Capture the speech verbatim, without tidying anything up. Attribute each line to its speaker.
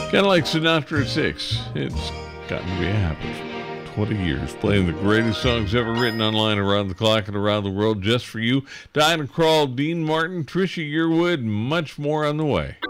Speaker 1: Kind of like Sinatra at six. It's gotten to be a habit. twenty years playing the greatest songs ever written online around the clock and around the world just for you. Diana Krall, Dean Martin, Trisha Yearwood, much more on the way.